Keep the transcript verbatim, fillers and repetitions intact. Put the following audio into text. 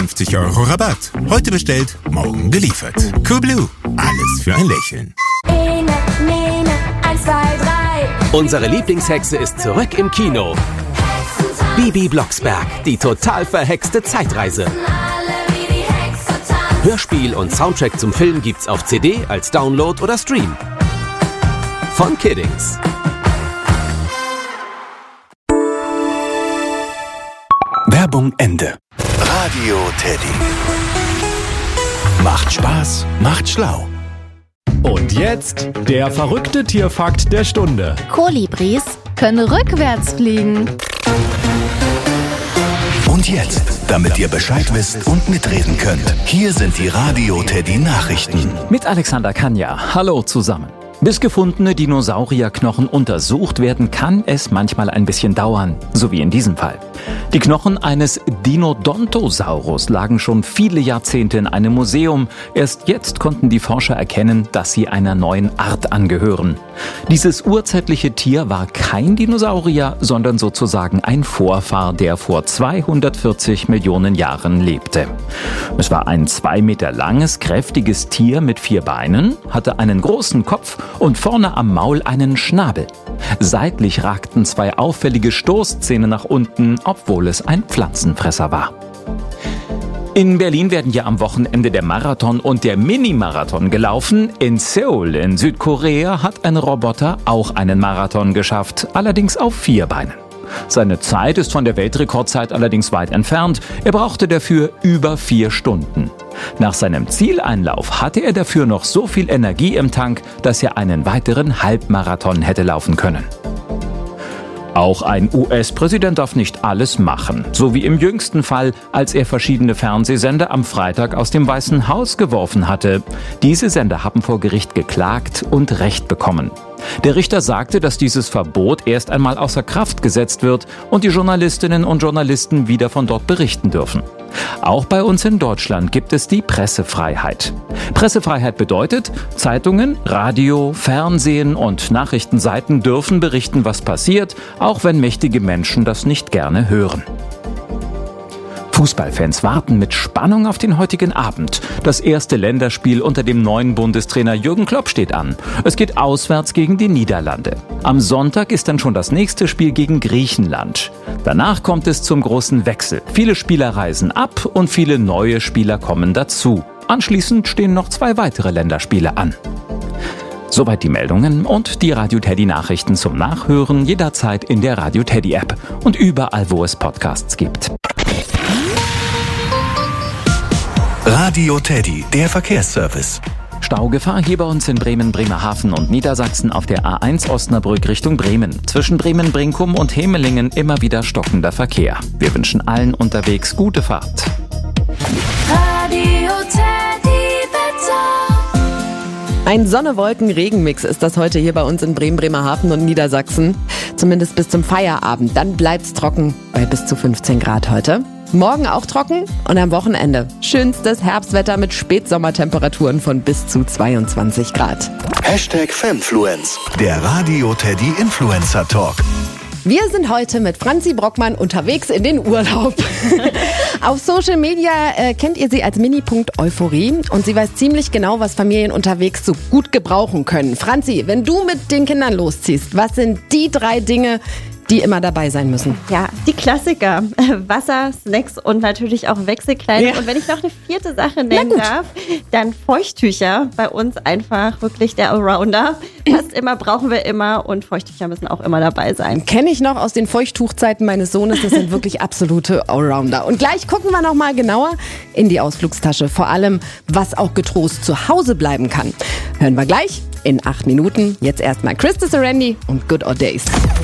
fünfzig Euro Rabatt. Heute bestellt, morgen geliefert. Coolblue, alles für ein Lächeln. Ene, Mene, eins, zwei, drei. Unsere Lieblingshexe ist zurück im Kino. Bibi Blocksberg, die total verhexte Zeitreise. Hörspiel und Soundtrack zum Film gibt's auf C D, als Download oder Stream. Von Kiddings. Werbung Ende. Radio Teddy. Macht Spaß, macht schlau. Und jetzt der verrückte Tierfakt der Stunde. Kolibris können rückwärts fliegen. Und jetzt, damit ihr Bescheid wisst und mitreden könnt, hier sind die Radio Teddy Nachrichten. Mit Alexander Kanja. Hallo zusammen. Bis gefundene Dinosaurierknochen untersucht werden, kann es manchmal ein bisschen dauern, so wie in diesem Fall. Die Knochen eines Dinodontosaurus lagen schon viele Jahrzehnte in einem Museum. Erst jetzt konnten die Forscher erkennen, dass sie einer neuen Art angehören. Dieses urzeitliche Tier war kein Dinosaurier, sondern sozusagen ein Vorfahr, der vor zweihundertvierzig Millionen Jahren lebte. Es war ein zwei Meter langes, kräftiges Tier mit vier Beinen, hatte einen großen Kopf und vorne am Maul einen Schnabel. Seitlich ragten zwei auffällige Stoßzähne nach unten, obwohl es ein Pflanzenfresser war. In Berlin werden ja am Wochenende der Marathon und der Mini-Marathon gelaufen. In Seoul in Südkorea hat ein Roboter auch einen Marathon geschafft, allerdings auf vier Beinen. Seine Zeit ist von der Weltrekordzeit allerdings weit entfernt. Er brauchte dafür über vier Stunden. Nach seinem Zieleinlauf hatte er dafür noch so viel Energie im Tank, dass er einen weiteren Halbmarathon hätte laufen können. Auch ein U S-Präsident darf nicht alles machen, so wie im jüngsten Fall, als er verschiedene Fernsehsender am Freitag aus dem Weißen Haus geworfen hatte. Diese Sender haben vor Gericht geklagt und Recht bekommen. Der Richter sagte, dass dieses Verbot erst einmal außer Kraft gesetzt wird und die Journalistinnen und Journalisten wieder von dort berichten dürfen. Auch bei uns in Deutschland gibt es die Pressefreiheit. Pressefreiheit bedeutet, Zeitungen, Radio, Fernsehen und Nachrichtenseiten dürfen berichten, was passiert, auch wenn mächtige Menschen das nicht gerne hören. Fußballfans warten mit Spannung auf den heutigen Abend. Das erste Länderspiel unter dem neuen Bundestrainer Jürgen Klopp steht an. Es geht auswärts gegen die Niederlande. Am Sonntag ist dann schon das nächste Spiel gegen Griechenland. Danach kommt es zum großen Wechsel. Viele Spieler reisen ab und viele neue Spieler kommen dazu. Anschließend stehen noch zwei weitere Länderspiele an. Soweit die Meldungen und die Radio Teddy Nachrichten zum Nachhören jederzeit in der Radio Teddy App und überall, wo es Podcasts gibt. Radio Teddy, der Verkehrsservice. Staugefahr hier bei uns in Bremen, Bremerhaven und Niedersachsen auf der A eins Osnabrück Richtung Bremen. Zwischen Bremen-Brinkum und Hemelingen immer wieder stockender Verkehr. Wir wünschen allen unterwegs gute Fahrt. Radio Teddy Wetter. Ein Sonne-Wolken-Regen-Mix ist das heute hier bei uns in Bremen, Bremerhaven und Niedersachsen. Zumindest bis zum Feierabend. Dann bleibt's trocken bei bis zu fünfzehn Grad heute. Morgen auch trocken und am Wochenende schönstes Herbstwetter mit Spätsommertemperaturen von bis zu zweiundzwanzig Grad. Hashtag Femfluence, der Radio Teddy Influencer Talk. Wir sind heute mit Franzi Brockmann unterwegs in den Urlaub. Auf Social Media äh, kennt ihr sie als Mini-Punkt-Euphorie und sie weiß ziemlich genau, was Familien unterwegs so gut gebrauchen können. Franzi, wenn du mit den Kindern losziehst, was sind die drei Dinge, die immer dabei sein müssen? Ja, die Klassiker. Wasser, Snacks und natürlich auch Wechselkleidung. Ja. Und wenn ich noch eine vierte Sache nennen darf, dann Feuchttücher. Bei uns einfach wirklich der Allrounder. Fast immer brauchen wir immer und Feuchttücher müssen auch immer dabei sein. Kenne ich noch aus den Feuchttuchzeiten meines Sohnes. Das sind wirklich absolute Allrounder. Und gleich gucken wir noch mal genauer in die Ausflugstasche. Vor allem, was auch getrost zu Hause bleiben kann. Hören wir gleich in acht Minuten. Jetzt erstmal Christa Serendi und Good Old Days.